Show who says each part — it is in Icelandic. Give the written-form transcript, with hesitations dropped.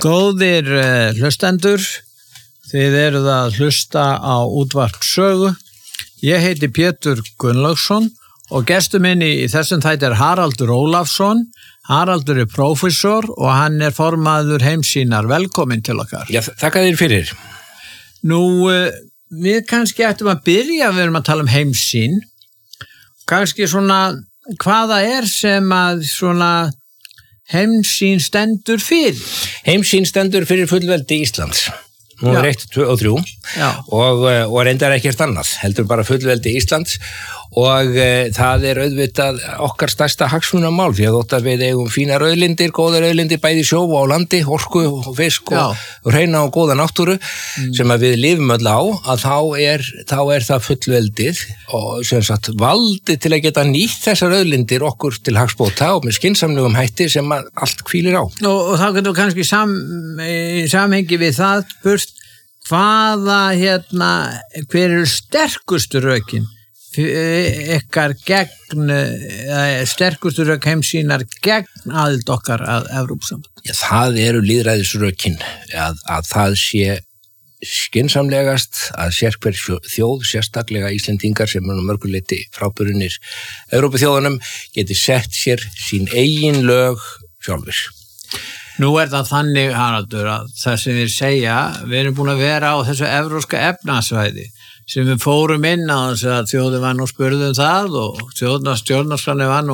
Speaker 1: Góðir hlustendur, þið eruð að hlusta á útvarp Sögu. Ég heiti Pétur Gunnlaugsson og gestur minn í þessum þætti Haraldur Ólafsson. Haraldur prófessor og hann formaður Heimssýnar. Velkomin til okkar.
Speaker 2: Já, þakka þér fyrir.
Speaker 1: Nú, við kannski ættum að byrja, við erum að tala Heimssýn. Kannski svona, hvaða sem að svona Heimssýn stendur fyrir?
Speaker 2: Heimssýn stendur fyrir fullveldi Íslands. Númer 1, 2 og 3 og reyndar ekkert annað, heldur bara fullveldi Íslands og það auðvitað okkar stærsta hagsmunamál því að þótt að við eigum fínar auðlindir, góðar auðlindir bæði sjó og á landi, orku og fisk og hreina og góða náttúru sem að við lifum öll á, að þá er það fullveldið og sem sagt valdi til að geta nýtt þessar auðlindir okkur til hagsbóta og með skynsamlegum hætti sem að allt hvílir á.
Speaker 1: Og þá getur kannski samhengi við það burt hvaða hver eru sterkustu rökin ykkar gegn sterkustu rök Heimssýnar gegn aðild okkar að Evrópusambandinu?
Speaker 2: Já, það eru lýðræðisrökin að það sé skynsamlegast að sérhver þjóð, sérstaklega Íslendingar sem eru mörguleyti frábærunir Evrópuþjóðunum, geti sett sér sín eigin lög sjálfur.
Speaker 1: Nú það þannig, Haraldur, að það sem við segja, við erum búin að vera á þessu evrópska efnahagssvæði sem við fórum inn á þess að þjóðin var nú spurð það og stjórnarskráin var nú